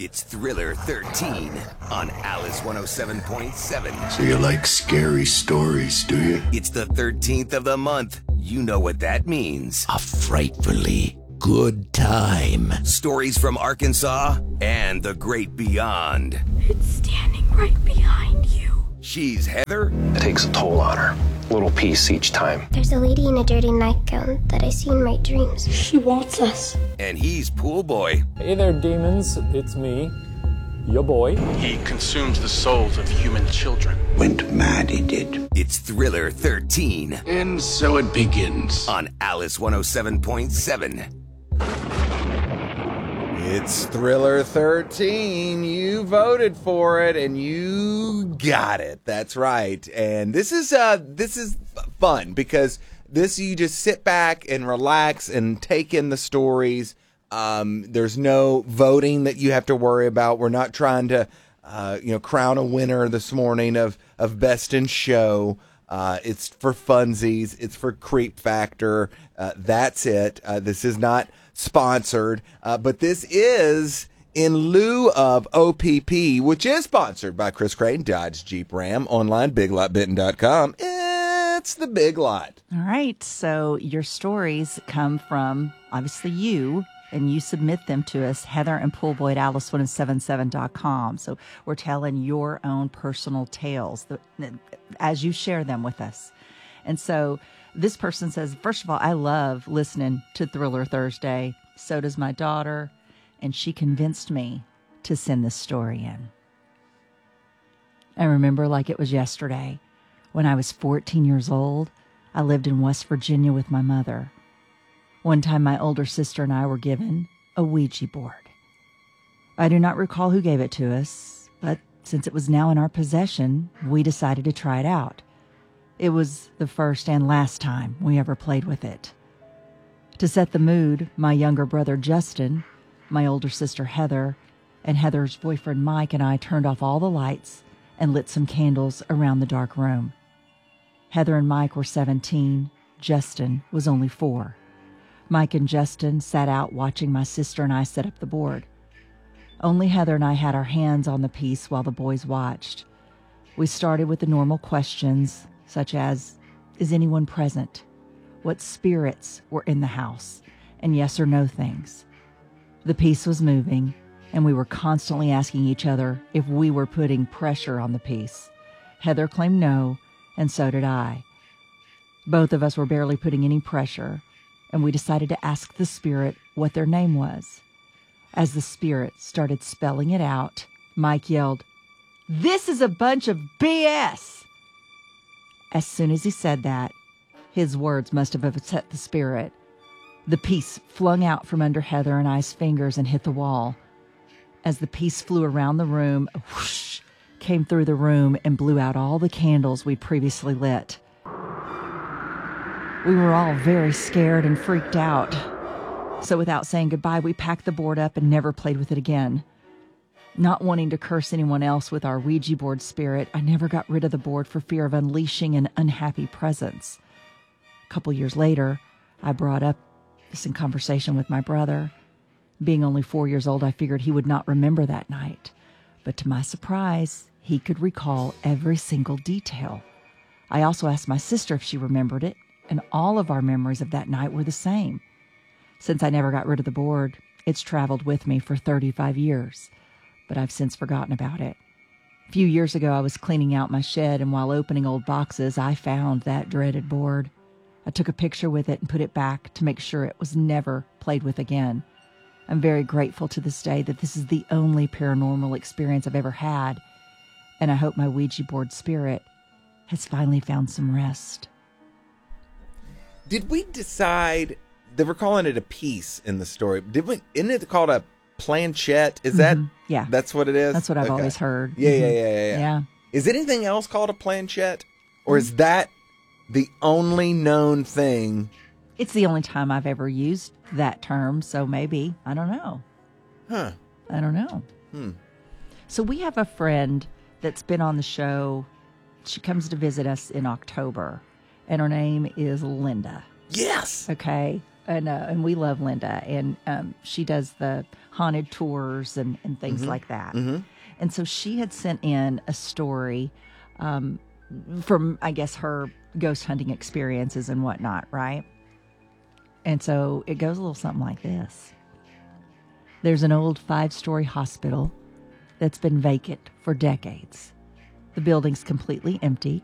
It's Thriller 13 on Alice 107.7. So you like scary stories, do you? It's the 13th of the month. You know what that means. A frightfully good time. Stories from Arkansas and the great beyond. It's standing right behind you. She's Heather. It takes a toll on her. A little piece each time. There's a lady in a dirty nightgown that I see in my dreams. She wants us. And he's Pool Boy. Hey there, demons. It's me, your boy. He consumes the souls of human children. Went mad, he did. It's Thriller 13 And so it begins. on Alice 107.7. It's Thriller 13. You voted for it and you got it. That's right. And this is fun because you just sit back and relax and take in the stories. There's no voting that you have to worry about. We're not trying to crown a winner this morning of Best in Show. It's for funsies. It's for creep factor. That's it. This is not sponsored, but this is in lieu of OPP, which is sponsored by Chris Creighton, Dodge Jeep Ram, online, biglotbenton.com. It's the Big Lot. All right, so your stories come from, obviously, you, and you submit them to us, Heather and Poolboy at alice1077.com. So we're telling your own personal tales as you share them with us. And so this person says, first of all, I love listening to Thriller Thursday. So does my daughter. And she convinced me to send this story in. I remember like it was yesterday. When I was 14 years old, I lived in West Virginia with my mother. One time, my older sister and I were given a Ouija board. I do not recall who gave it to us, but since it was now in our possession, we decided to try it out. It was the first and last time we ever played with it. To set the mood, my younger brother Justin, my older sister Heather, and Heather's boyfriend Mike and I turned off all the lights and lit some candles around the dark room. Heather and Mike were 17. Justin was only 4. Mike and Justin sat out watching my sister and I set up the board. Only Heather and I had our hands on the piece while the boys watched. We started with the normal questions, such as, is anyone present? What spirits were in the house? And yes or no things. The piece was moving, and we were constantly asking each other if we were putting pressure on the piece. Heather claimed no, and so did I. Both of us were barely putting any pressure, and we decided to ask the spirit what their name was. As the spirit started spelling it out, Mike yelled, "This is a bunch of BS!" As soon as he said that, his words must have upset the spirit. The piece flung out from under Heather and I's fingers and hit the wall. As the piece flew around the room, a whoosh came through the room and blew out all the candles we'd previously lit. We were all very scared and freaked out. So without saying goodbye, we packed the board up and never played with it again. Not wanting to curse anyone else with our Ouija board spirit, I never got rid of the board for fear of unleashing an unhappy presence. A couple years later, I brought up this in conversation with my brother. Being only 4 years old, I figured he would not remember that night. But to my surprise, he could recall every single detail. I also asked my sister if she remembered it, and all of our memories of that night were the same. Since I never got rid of the board, it's traveled with me for 35 years, but I've since forgotten about it. A few years ago, I was cleaning out my shed, and while opening old boxes, I found that dreaded board. I took a picture with it and put it back to make sure it was never played with again. I'm very grateful to this day that this is the only paranormal experience I've ever had, and I hope my Ouija board spirit has finally found some rest. Did we decide, they were calling it a piece in the story. Isn't it called a planchette? Is that, yeah, that's what it is? That's what I've always heard. Yeah. Is anything else called a planchette? Or is that the only known thing? It's the only time I've ever used that term, so maybe. I don't know. Huh. I don't know. So we have a friend that's been on the show. She comes to visit us in October, and her name is Linda. Yes. Okay. And we love Linda, and she does the haunted tours and things like that. And so she had sent in a story from, I guess, her ghost hunting experiences and whatnot, right? And so it goes a little something like this. There's an old 5-story hospital that's been vacant for decades. The building's completely empty.